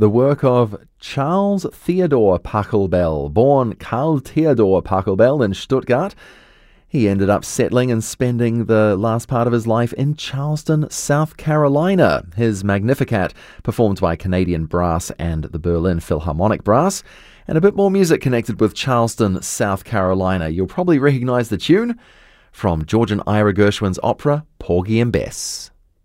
the work of Charles Theodor Pachelbel, born Karl Theodor Pachelbel in Stuttgart. He ended up settling and spending the last part of his life in Charleston, South Carolina. His Magnificat, performed by Canadian Brass and the Berlin Philharmonic Brass. And a bit more music connected with Charleston, South Carolina. You'll probably recognize the tune from George and Ira Gershwin's opera, Porgy and Bess.